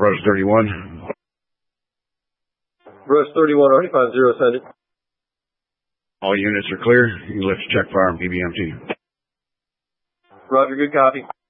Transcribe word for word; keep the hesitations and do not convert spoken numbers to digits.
Rush thirty-one. Rush thirty-one, Artie five zero, send it. All units are clear. You lift check fire on P B M T. Roger, good copy.